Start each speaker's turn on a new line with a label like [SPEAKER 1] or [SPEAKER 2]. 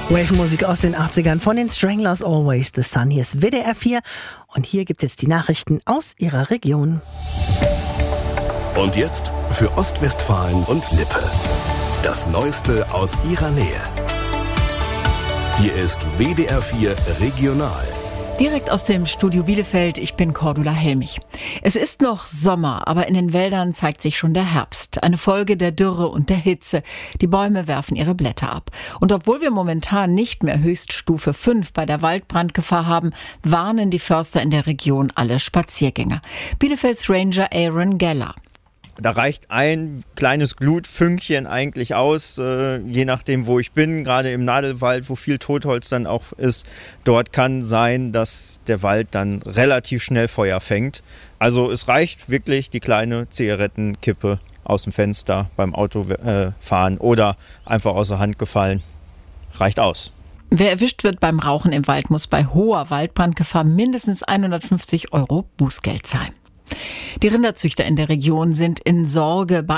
[SPEAKER 1] Wave-Musik aus den 80ern von den Stranglers, Always the Sun. Hier ist WDR 4 und hier gibt es jetzt die Nachrichten aus Ihrer Region.
[SPEAKER 2] Und jetzt für Ostwestfalen und Lippe. Das Neueste aus Ihrer Nähe. Hier ist WDR 4 Regional.
[SPEAKER 3] Direkt aus dem Studio Bielefeld, ich bin Cordula Helmich. Es ist noch Sommer, aber in den Wäldern zeigt sich schon der Herbst. Eine Folge der Dürre und der Hitze. Die Bäume werfen ihre Blätter ab. Und obwohl wir momentan nicht mehr Höchststufe 5 bei der Waldbrandgefahr haben, warnen die Förster in der Region alle Spaziergänger. Bielefelds Ranger Aaron Geller.
[SPEAKER 4] Da reicht ein kleines Glutfünkchen eigentlich aus, je nachdem wo ich bin, gerade im Nadelwald, wo viel Totholz dann auch ist. Dort kann sein, dass der Wald dann relativ schnell Feuer fängt. Also es reicht wirklich die kleine Zigarettenkippe aus dem Fenster beim Autofahren oder einfach aus der Hand gefallen. Reicht aus.
[SPEAKER 3] Wer erwischt wird beim Rauchen im Wald, muss bei hoher Waldbrandgefahr mindestens 150 € Bußgeld zahlen. Die Rinderzüchter in der Region sind in Sorge. Bei